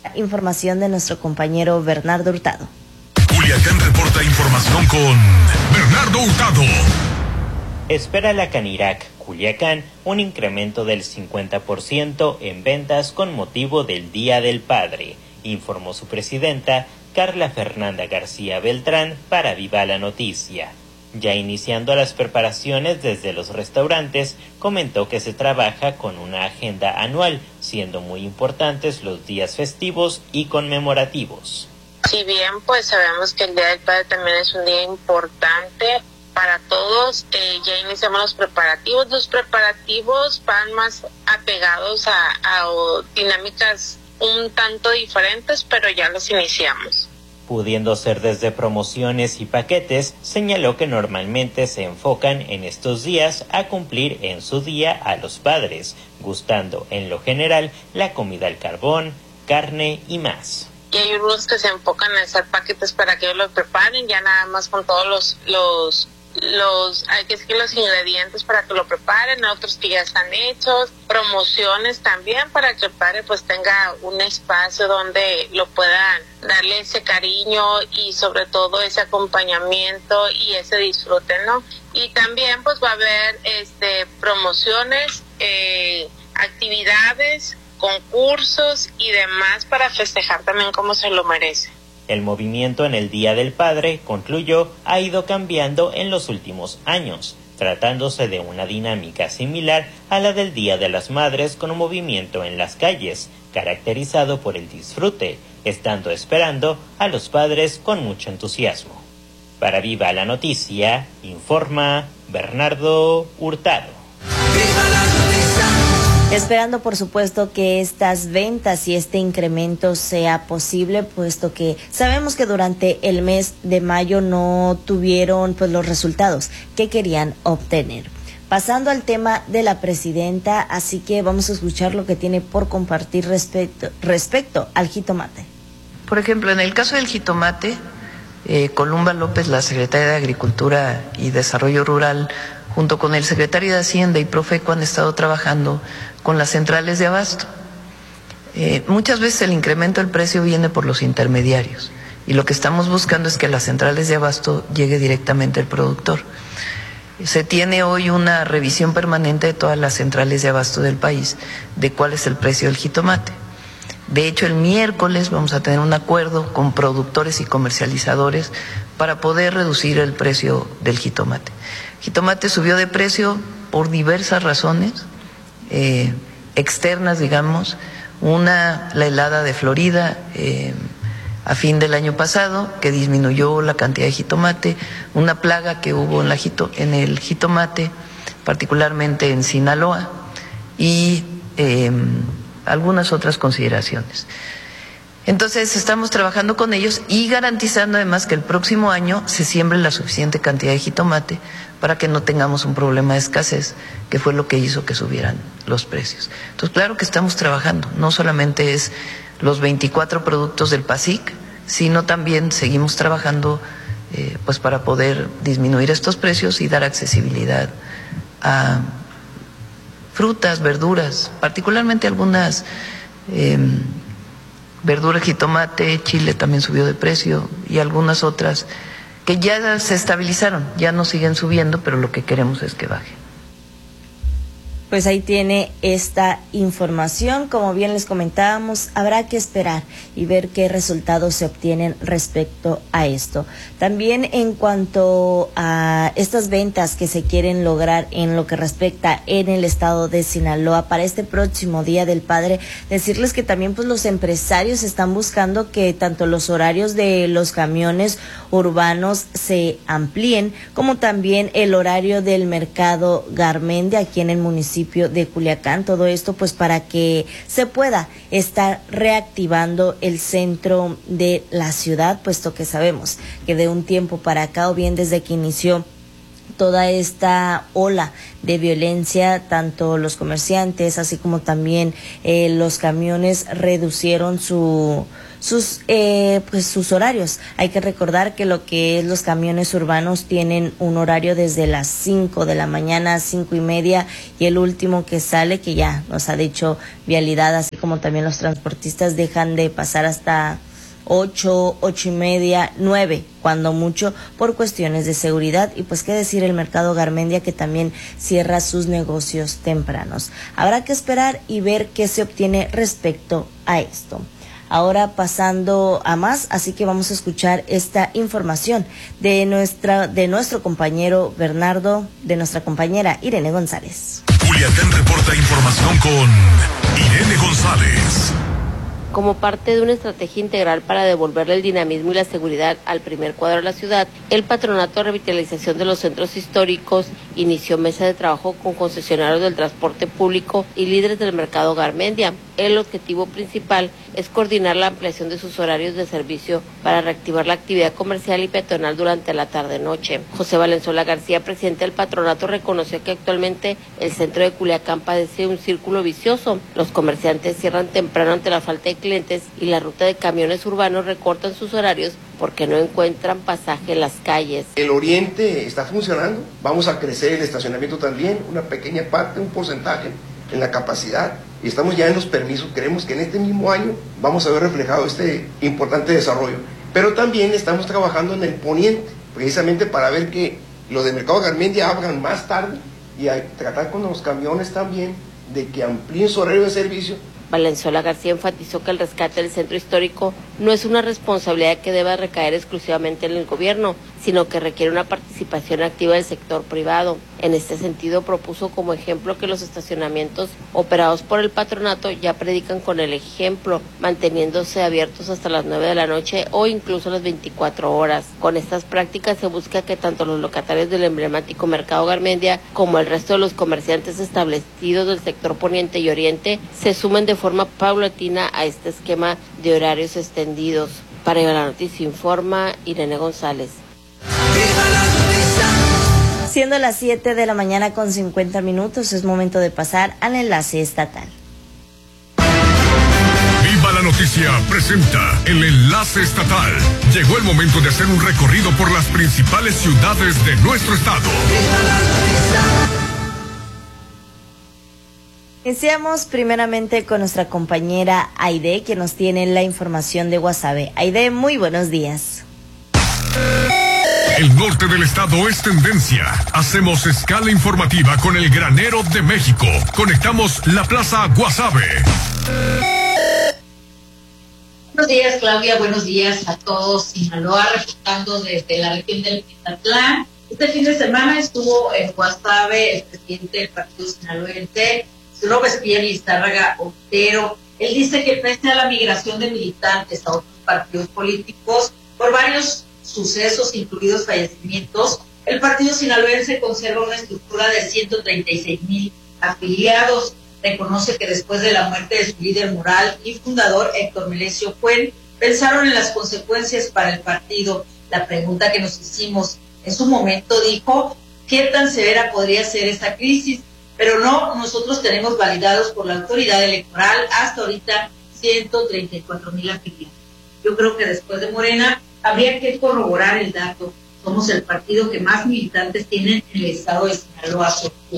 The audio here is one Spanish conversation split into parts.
Información de nuestro compañero Bernardo Hurtado. Culiacán reporta información con Bernardo Hurtado. Espera la Canirac Culiacán un incremento del 50% en ventas con motivo del Día del Padre, informó su presidenta Carla Fernanda García Beltrán para Viva la Noticia. Ya iniciando las preparaciones desde los restaurantes, comentó que se trabaja con una agenda anual, siendo muy importantes los días festivos y conmemorativos. Si bien pues sabemos que el Día del Padre también es un día importante para todos, ya iniciamos los preparativos. Los preparativos van más apegados a dinámicas un tanto diferentes, pero ya los iniciamos. Pudiendo ser desde promociones y paquetes, señaló que normalmente se enfocan en estos días a cumplir en su día a los padres, gustando en lo general la comida al carbón, carne y más. Y hay unos que se enfocan en hacer paquetes para que ellos los preparen, ya nada más con todos hay que seguir los ingredientes para que lo preparen, otros que ya están hechos, promociones también para que el padre pues tenga un espacio donde lo puedan darle ese cariño y sobre todo ese acompañamiento y ese disfrute, ¿no? Y también pues va a haber promociones, actividades, concursos y demás para festejar también como se lo merece. El movimiento en el Día del Padre, concluyó, ha ido cambiando en los últimos años, tratándose de una dinámica similar a la del Día de las Madres con un movimiento en las calles, caracterizado por el disfrute, estando esperando a los padres con mucho entusiasmo. Para Viva la Noticia, informa Bernardo Hurtado. Esperando, por supuesto, que estas ventas y este incremento sea posible, puesto que sabemos que durante el mes de mayo no tuvieron pues los resultados que querían obtener. Pasando al tema de la presidenta, así que vamos a escuchar lo que tiene por compartir respecto al jitomate. Por ejemplo, en el caso del jitomate, Columba López, la secretaria de Agricultura y Desarrollo Rural, junto con el secretario de Hacienda y Profeco, han estado trabajando con las centrales de abasto. Muchas veces el incremento del precio viene por los intermediarios y lo que estamos buscando es que a las centrales de abasto llegue directamente el productor. Se tiene hoy una revisión permanente de todas las centrales de abasto del país de cuál es el precio del jitomate. De hecho, el miércoles vamos a tener un acuerdo con productores y comercializadores para poder reducir el precio del jitomate. El jitomate subió de precio por diversas razones externas, digamos. Una, la helada de Florida a fin del año pasado, que disminuyó la cantidad de jitomate, una plaga que hubo en el jitomate, particularmente en Sinaloa, y algunas otras consideraciones. Entonces estamos trabajando con ellos y garantizando además que el próximo año se siembre la suficiente cantidad de jitomate para que no tengamos un problema de escasez, que fue lo que hizo que subieran los precios. Entonces, claro que estamos trabajando, no solamente es los 24 productos del PASIC, sino también seguimos trabajando pues para poder disminuir estos precios y dar accesibilidad a frutas, verduras, particularmente algunas verduras, jitomate, chile también subió de precio y algunas otras que ya se estabilizaron, ya no siguen subiendo, pero lo que queremos es que baje. Pues ahí tiene esta información. Como bien les comentábamos, habrá que esperar y ver qué resultados se obtienen respecto a esto. También en cuanto a estas ventas que se quieren lograr en lo que respecta en el estado de Sinaloa para este próximo Día del Padre, decirles que también pues los empresarios están buscando que tanto los horarios de los camiones urbanos se amplíen, como también el horario del mercado Garmendia aquí en el municipio de Culiacán. Todo esto pues para que se pueda estar reactivando el centro de la ciudad, puesto que sabemos que de un tiempo para acá, o bien desde que inició toda esta ola de violencia, tanto los comerciantes así como también los camiones reducieron su sus horarios. Hay que recordar que lo que es los camiones urbanos tienen un horario desde las 5 de la mañana a 5:30, y el último que sale, que ya nos ha dicho Vialidad, así como también los transportistas, dejan de pasar hasta 8, 8:30, 9, cuando mucho, por cuestiones de seguridad. Y pues qué decir el mercado Garmendia, que también cierra sus negocios tempranos. Habrá que esperar y ver qué se obtiene respecto a esto. Ahora pasando a más, así que vamos a escuchar esta información de nuestro compañero Bernardo, de nuestra compañera Irene González. Culiacán reporta información con Irene González. Como parte de una estrategia integral para devolverle el dinamismo y la seguridad al primer cuadro de la ciudad, el Patronato de Revitalización de los Centros Históricos inició mesa de trabajo con concesionarios del transporte público y líderes del mercado Garmendia. El objetivo principal es coordinar la ampliación de sus horarios de servicio para reactivar la actividad comercial y peatonal durante la tarde-noche. José Valenzuela García, presidente del patronato, reconoció que actualmente el centro de Culiacán padece un círculo vicioso. Los comerciantes cierran temprano ante la falta de clientes y la ruta de camiones urbanos recortan sus horarios porque no encuentran pasaje en las calles. El oriente está funcionando, vamos a crecer el estacionamiento también, una pequeña parte, un porcentaje en la capacidad, y estamos ya en los permisos. Creemos que en este mismo año vamos a ver reflejado este importante desarrollo, pero también estamos trabajando en el poniente, precisamente para ver que los de Mercado Garmendia abran más tarde y a tratar con los camiones también de que amplíen su horario de servicio. Valenzuela García enfatizó que el rescate del centro histórico no es una responsabilidad que deba recaer exclusivamente en el gobierno, sino que requiere una participación activa del sector privado. En este sentido, propuso como ejemplo que los estacionamientos operados por el patronato ya predican con el ejemplo, manteniéndose abiertos hasta las 9 de la noche o incluso las 24 horas. Con estas prácticas se busca que tanto los locatarios del emblemático Mercado Garmendia como el resto de los comerciantes establecidos del sector poniente y oriente se sumen de forma paulatina a este esquema de horarios extendidos. Para la noticia informa Irene González. Siendo las 7 de la mañana con 50 minutos, es momento de pasar al enlace estatal. Viva la Noticia presenta el enlace estatal. Llegó el momento de hacer un recorrido por las principales ciudades de nuestro estado. Iniciamos primeramente con nuestra compañera Aide, que nos tiene la información de Guasave. Aide, muy buenos días. El norte del estado es tendencia. Hacemos escala informativa con el granero de México. Conectamos la Plaza Guasave. Buenos días, Claudia. Buenos días a todos. Sinaloa, reportando desde la región del Pitatlán. Este fin de semana estuvo en Guasave el presidente del partido sinaloense, Robespierre Lizárraga Otero. Él dice que frente a la migración de militantes a otros partidos políticos por varios sucesos, incluidos fallecimientos, el partido sinaloense conserva una estructura de 136,000 afiliados. Reconoce que después de la muerte de su líder moral y fundador, Héctor Melesio Cuen, pensaron en las consecuencias para el partido. La pregunta que nos hicimos en su momento, dijo, ¿qué tan severa podría ser esta crisis? Pero no, nosotros tenemos validados por la autoridad electoral hasta ahorita 134,000 afiliados. Yo creo que después de Morena habría que corroborar el dato. Somos el partido que más militantes tienen en el estado de Sinaloa.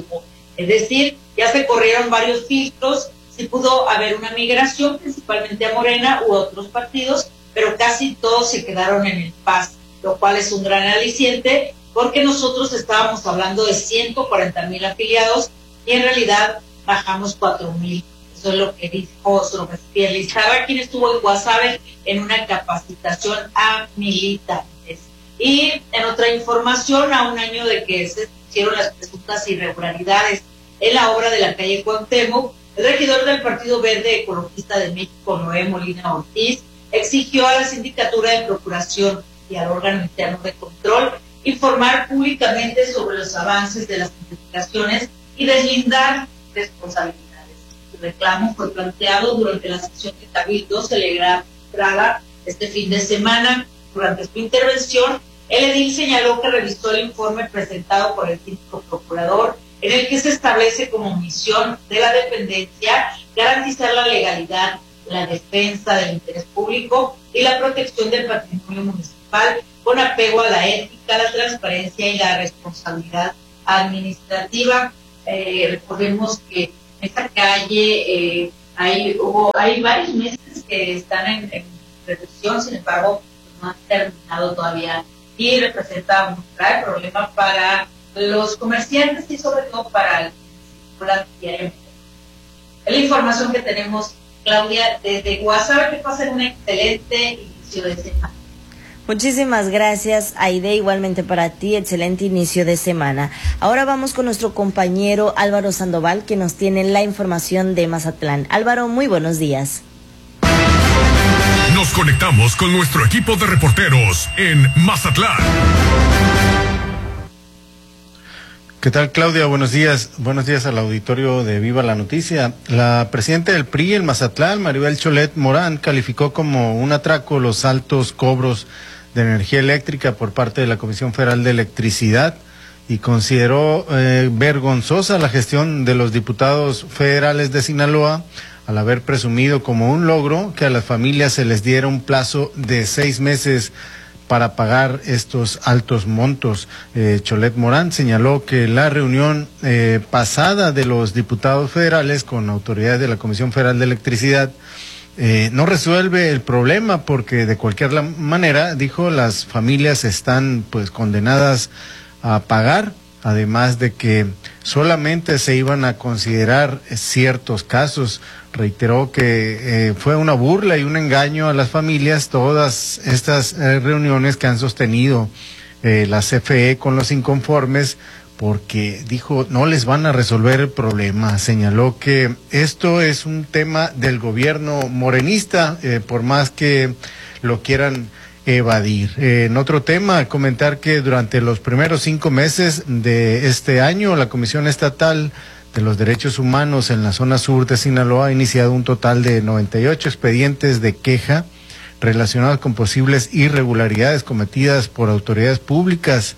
Es decir, ya se corrieron varios filtros, sí pudo haber una migración, principalmente a Morena u otros partidos, pero casi todos se quedaron en el PAS, lo cual es un gran aliciente, porque nosotros estábamos hablando de 140,000 afiliados y en realidad bajamos 4,000. Eso es lo que dijo Robespierre Lizárraga, quien estuvo en Guasave en una capacitación a militantes. Y en otra información, a un año de que se hicieron las presuntas irregularidades en la obra de la calle Cuauhtémoc, el regidor del Partido Verde Ecologista de México, Noé Molina Ortiz, exigió a la Sindicatura de Procuración y al órgano interno de control informar públicamente sobre los avances de las investigaciones y deslindar responsabilidades. El reclamo fue planteado durante la sesión de Cabildo celebrada este fin de semana. Durante su intervención, el edil señaló que revisó el informe presentado por el síndico procurador, en el que se establece como misión de la dependencia garantizar la legalidad, la defensa del interés público y la protección del patrimonio municipal con apego a la ética, la transparencia y la responsabilidad administrativa. Recordemos que en esta calle hay varios meses que están en reducción, sin embargo no han terminado todavía y representa un grave problema para los comerciantes y sobre todo para el circular diariamente. Es la información que tenemos, Claudia, desde WhatsApp. Que pasen un excelente inicio de semana. Muchísimas gracias, Aide, igualmente para ti, excelente inicio de semana. Ahora vamos con nuestro compañero Álvaro Sandoval, que nos tiene la información de Mazatlán. Álvaro, muy buenos días. Nos conectamos con nuestro equipo de reporteros en Mazatlán. ¿Qué tal, Claudia? Buenos días. Buenos días al auditorio de Viva la Noticia. La presidenta del PRI en Mazatlán, Maribel Cholet Morán, calificó como un atraco los altos cobros de energía eléctrica por parte de la Comisión Federal de Electricidad y consideró vergonzosa la gestión de los diputados federales de Sinaloa al haber presumido como un logro que a las familias se les diera un plazo de 6 meses para pagar estos altos montos. Cholet Morán señaló que la reunión pasada de los diputados federales con autoridades de la Comisión Federal de Electricidad no resuelve el problema porque de cualquier manera, dijo, las familias están pues condenadas a pagar, además de que solamente se iban a considerar ciertos casos. Reiteró que fue una burla y un engaño a las familias todas estas reuniones que han sostenido la CFE con los inconformes, porque dijo no les van a resolver el problema. Señaló que esto es un tema del gobierno morenista, por más que lo quieran evadir. En otro tema, comentar que durante los primeros 5 meses de este año, la Comisión Estatal de los Derechos Humanos en la zona sur de Sinaloa ha iniciado un total de 98 expedientes de queja relacionados con posibles irregularidades cometidas por autoridades públicas.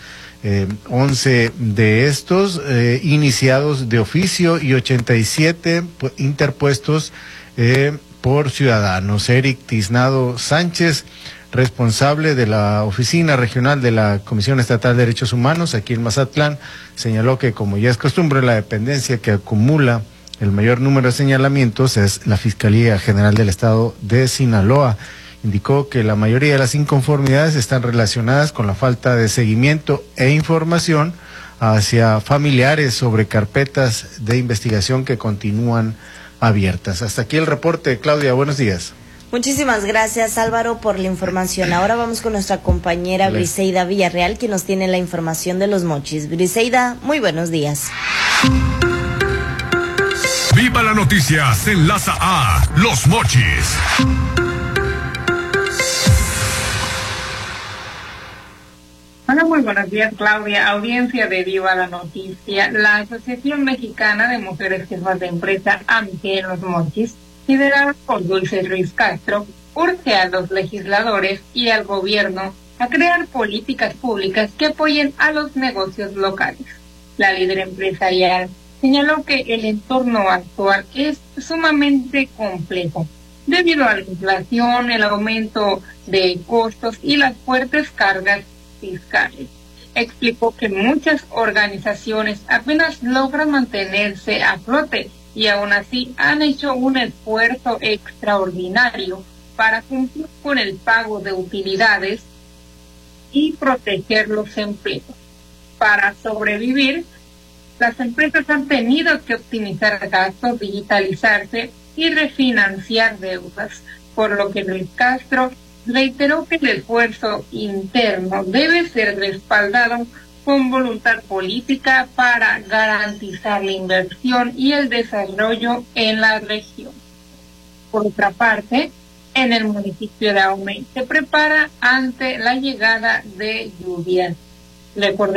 11 de estos iniciados de oficio y 87 interpuestos por ciudadanos. Eric Tiznado Sánchez, responsable de la Oficina Regional de la Comisión Estatal de Derechos Humanos aquí en Mazatlán, señaló que, como ya es costumbre, la dependencia que acumula el mayor número de señalamientos es la Fiscalía General del Estado de Sinaloa. Indicó que la mayoría de las inconformidades están relacionadas con la falta de seguimiento e información hacia familiares sobre carpetas de investigación que continúan abiertas. Hasta aquí el reporte. Claudia, buenos días. Muchísimas gracias, Álvaro, por la información. Ahora vamos con nuestra compañera Briseida Villarreal, que nos tiene la información de Los Mochis. Briseida, muy buenos días. Viva la Noticia se enlaza a Los Mochis. Hola, muy buenos días, Claudia. Audiencia de Viva la Noticia. La Asociación Mexicana de Mujeres Jefas de Empresa, AMGE, en Los Mochis, liderada por Dulce Ruiz Castro, urge a los legisladores y al gobierno a crear políticas públicas que apoyen a los negocios locales. La líder empresarial señaló que el entorno actual es sumamente complejo, debido a la inflación, el aumento de costos y las fuertes cargas fiscales. Explicó que muchas organizaciones apenas logran mantenerse a flote y aún así han hecho un esfuerzo extraordinario para cumplir con el pago de utilidades y proteger los empleos. Para sobrevivir, las empresas han tenido que optimizar gastos, digitalizarse y refinanciar deudas, por lo que Luis Castro reiteró que el esfuerzo interno debe ser respaldado con voluntad política para garantizar la inversión y el desarrollo en la región. Por otra parte, en el municipio de Ahumey se prepara ante la llegada de lluvias. Recordemos